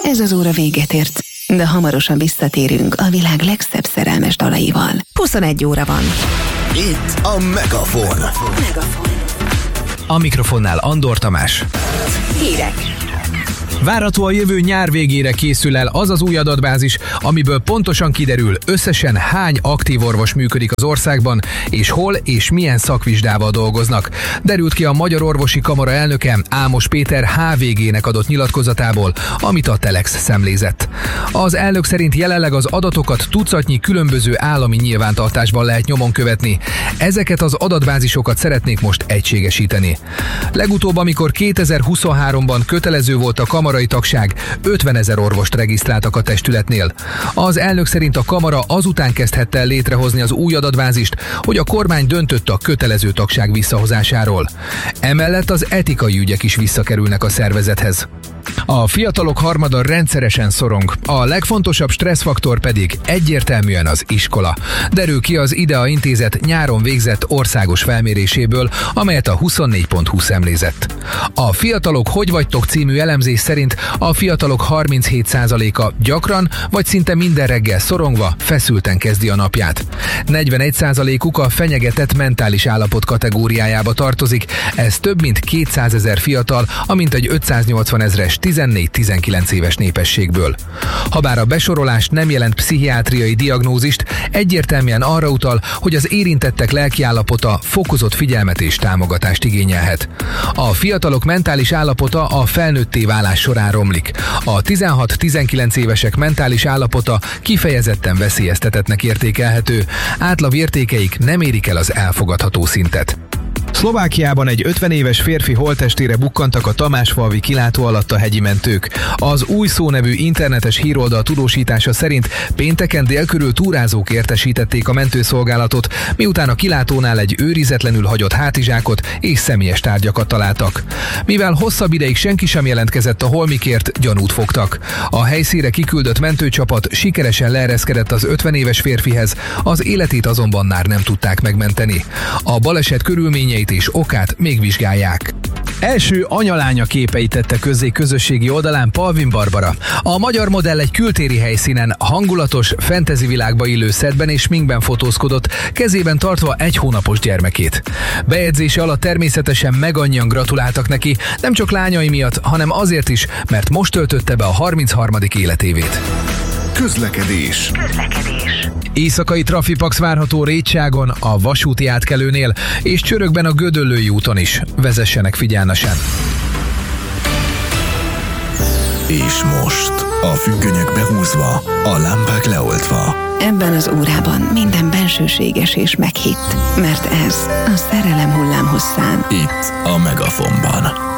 Ez az óra véget ért, de hamarosan visszatérünk a világ legszebb szerelmes dalaival. 21 óra van. Itt a Megafon. A mikrofonnál Andor Tamás. Hírek. Várható a jövő nyár végére készül el az az új adatbázis, amiből pontosan kiderül, összesen hány aktív orvos működik az országban, és hol és milyen szakvizsgával dolgoznak. Derült ki a Magyar Orvosi Kamara elnöke, Ámos Péter HVG-nek adott nyilatkozatából, amit a Telex szemlézett. Az elnök szerint jelenleg az adatokat tucatnyi különböző állami nyilvántartásban lehet nyomon követni. Ezeket az adatbázisokat szeretnék most egységesíteni. Legutóbb, amikor 2023-ban kötelező volt a kamarai tagság, 50 000 orvost regisztráltak a testületnél. Az elnök szerint a kamara azután kezdhette el létrehozni az új adatbázist, hogy a kormány döntött a kötelező tagság visszahozásáról. Emellett az etikai ügyek is visszakerülnek a szervezethez. A fiatalok harmada rendszeresen szorong, a legfontosabb stresszfaktor pedig egyértelműen az iskola. Derül ki az IDEA Intézet nyáron végzett országos felméréséből, amelyet a 24.hu szemlézett. A Fiatalok hogy vagytok című elemzés szerint a fiatalok 37%-a gyakran vagy szinte minden reggel szorongva, feszülten kezdi a napját. 41%-uk a fenyegetett mentális állapot kategóriájába tartozik, ez több mint 200 000 fiatal, a mintegy 580 000-es 14-19 éves népességből. Habár a besorolás nem jelent pszichiátriai diagnózist, egyértelműen arra utal, hogy az érintettek lelkiállapota fokozott figyelmet és támogatást igényelhet. A fiatalok mentális állapota a felnőtté válás során romlik. A 16-19 évesek mentális állapota kifejezetten veszélyeztetettnek értékelhető, átlagértékeik nem érik el az elfogadható szintet. Szlovákiában egy 50 éves férfi holttestére bukkantak a Tamásfalvi kilátó alatt a hegyi mentők. Az Új Szó nevű internetes híroldal tudósítása szerint pénteken délkörül túrázók értesítették a mentőszolgálatot, miután a kilátónál egy őrizetlenül hagyott hátizsákot és személyes tárgyakat találtak. Mivel hosszabb ideig senki sem jelentkezett a holmikért, gyanút fogtak. A helyszínre kiküldött mentőcsapat sikeresen leereszkedett az 50 éves férfihez, az életét azonban már nem tudták megmenteni. A baleset körülményeit és okát még vizsgálják. Első anyalánya képeit tette közzé közösségi oldalán Palvin Barbara. A magyar modell egy kültéri helyszínen, hangulatos, fantasy világba illő szettben és sminkben fotózkodott, kezében tartva 1 hónapos gyermekét. Bejegyzése alatt természetesen megannyian gratuláltak neki, nem csak lányai miatt, hanem azért is, mert most töltötte be a 33. életévét. Közlekedés. Éjszakai trafipax várható Rétságon, a vasúti átkelőnél és Csörökben a Gödöllői úton is. Vezessenek figyelmesen. És most a függönyök behúzva, a lámpák leoltva. Ebben az órában minden bensőséges és meghitt, mert ez a szerelem hullámhosszán. Itt a Megafonban.